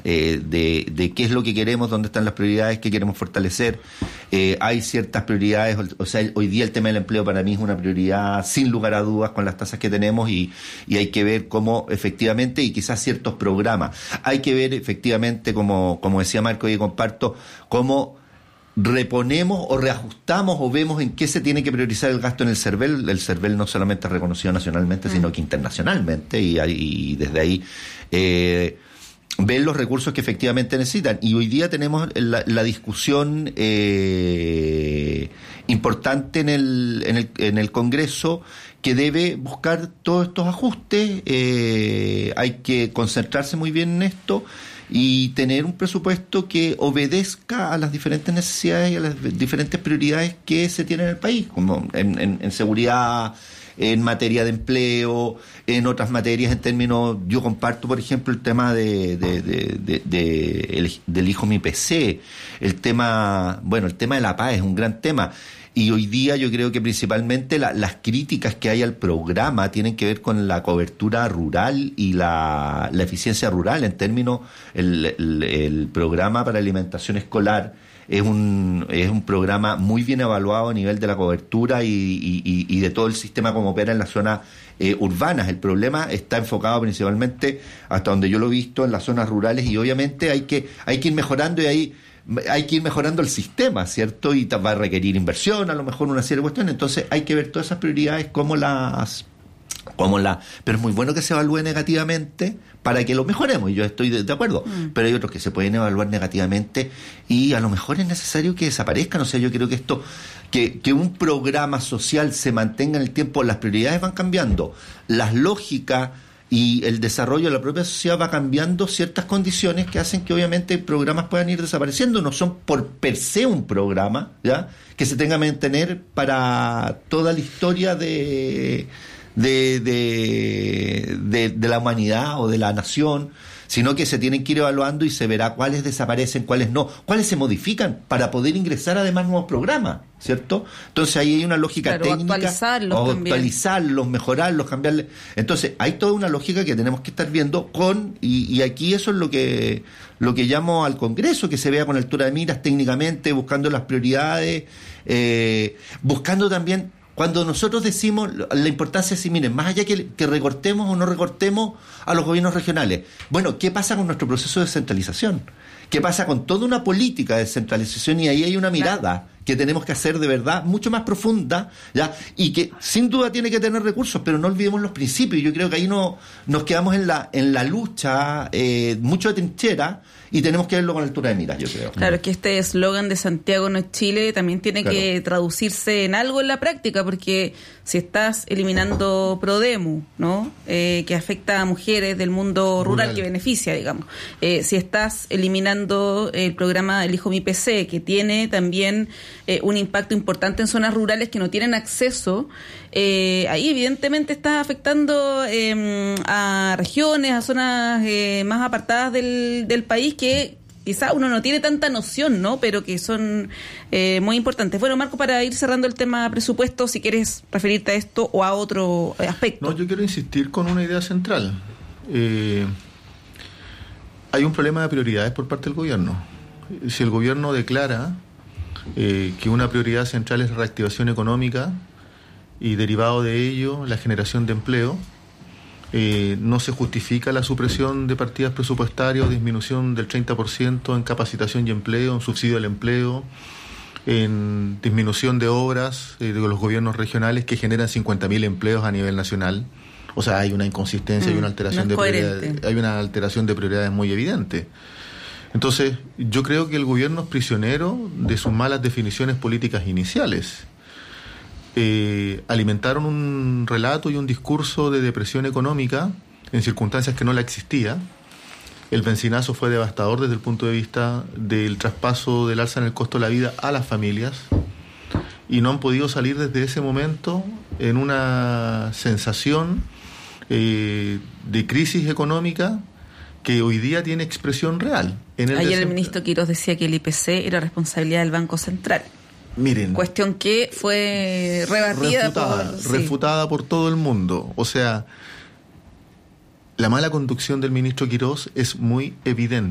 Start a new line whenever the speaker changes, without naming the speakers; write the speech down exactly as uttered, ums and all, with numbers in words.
eh, de, de qué es lo que queremos, dónde están las prioridades, qué queremos fortalecer. Eh, hay ciertas prioridades, o sea, hoy día el tema del empleo para mí es una prioridad sin lugar a dudas con las tasas que tenemos y, y hay que ver cómo efectivamente, y quizás ciertos programas, hay que ver efectivamente, como, como decía Marco y comparto, cómo reponemos o reajustamos o vemos en qué se tiene que priorizar el gasto en el CERVEL. El CERVEL no solamente es reconocido nacionalmente, mm. sino que internacionalmente, y, y desde ahí eh, ven los recursos que efectivamente necesitan. Y hoy día tenemos la, la discusión eh, importante en el, en el, en el Congreso, que debe buscar todos estos ajustes. Eh, hay que concentrarse muy bien en esto y tener un presupuesto que obedezca a las diferentes necesidades y a las diferentes prioridades que se tienen en el país, como en, en, en seguridad, en materia de empleo, en otras materias en términos, yo comparto por ejemplo el tema de, de, de, de, de el, del hijo mi P C, el tema, bueno, el tema de la paz es un gran tema. Y hoy día yo creo que principalmente la, las críticas que hay al programa tienen que ver con la cobertura rural y la, la eficiencia rural. En términos, el, el, el programa para alimentación escolar es un, es un programa muy bien evaluado a nivel de la cobertura y, y, y de todo el sistema como opera en las zonas eh, urbanas. El problema está enfocado principalmente, hasta donde yo lo he visto, en las zonas rurales, y obviamente hay que, hay que ir mejorando, y ahí hay que ir mejorando el sistema, ¿cierto? Y va a requerir inversión, a lo mejor una serie de cuestiones. Entonces hay que ver todas esas prioridades, cómo las... Cómo la, pero es muy bueno que se evalúe negativamente para que lo mejoremos, y yo estoy de, de acuerdo, mm. pero hay otros que se pueden evaluar negativamente y a lo mejor es necesario que desaparezcan. O sea, yo creo que esto, que, que un programa social se mantenga en el tiempo, las prioridades van cambiando, las lógicas y el desarrollo de la propia sociedad va cambiando ciertas condiciones que hacen que obviamente programas puedan ir desapareciendo. No son por per se un programa, ¿ya?, que se tenga que mantener para toda la historia de, de, de, de, de la humanidad o de la nación, sino que se tienen que ir evaluando y se verá cuáles desaparecen, cuáles no, cuáles se modifican para poder ingresar además nuevos programas, ¿cierto? Entonces ahí hay una lógica claro, técnica,
actualizarlos,
o actualizarlos, mejorarlos, cambiarles. Entonces hay toda una lógica que tenemos que estar viendo con, y, y aquí eso es lo que lo que llamo al Congreso, que se vea con altura de miras técnicamente, buscando las prioridades, eh, buscando también. Cuando nosotros decimos la importancia, si miren, más allá que, que recortemos o no recortemos a los gobiernos regionales, bueno, ¿qué pasa con nuestro proceso de descentralización? ¿Qué pasa con toda una política de descentralización? Y ahí hay una mirada que tenemos que hacer de verdad mucho más profunda, ¿ya? Y que sin duda tiene que tener recursos, pero no olvidemos los principios. Yo creo que ahí no, nos quedamos en la en la lucha, eh, mucho de trinchera, y tenemos que verlo con altura de miras, yo creo.
Claro, que este eslogan de Santiago no es Chile también tiene claro. que traducirse en algo en la práctica, porque si estás eliminando Prodemu, ¿no?, eh, que afecta a mujeres del mundo rural, rural. que beneficia, digamos, eh, si estás eliminando el programa El Hijo Mi P C, que tiene también eh, un impacto importante en zonas rurales que no tienen acceso, eh, ahí evidentemente estás afectando eh, a regiones, a zonas eh, más apartadas del, del país, que quizá uno no tiene tanta noción, ¿no?, pero que son eh, muy importantes. Bueno, Marco, para ir cerrando el tema presupuesto, si quieres referirte a esto o a otro aspecto.
No, yo quiero insistir con una idea central. Eh, hay un problema de prioridades por parte del gobierno. Si el gobierno declara eh, que una prioridad central es la reactivación económica y derivado de ello la generación de empleo, Eh, no se justifica la supresión de partidas presupuestarias, disminución del treinta por ciento en capacitación y empleo, en subsidio al empleo, en disminución de obras eh, de los gobiernos regionales que generan cincuenta mil empleos a nivel nacional. O sea, hay una inconsistencia, mm, hay una alteración no de prioridades, hay una alteración de prioridades muy evidente. Entonces, yo creo que el gobierno es prisionero de sus malas definiciones políticas iniciales. Eh, alimentaron un relato y un discurso de depresión económica en circunstancias que no la existía. El bencinazo fue devastador desde el punto de vista del traspaso del alza en el costo de la vida a las familias, y no han podido salir desde ese momento en una sensación eh, de crisis económica que hoy día tiene expresión real. En el
Ayer el ministro Quirós decía que el I P C era responsabilidad del Banco Central.
Miren,
cuestión que fue rebatida
refutada,
por, sí.
refutada por todo el mundo. O sea, la mala conducción del ministro Quirós es muy evidente.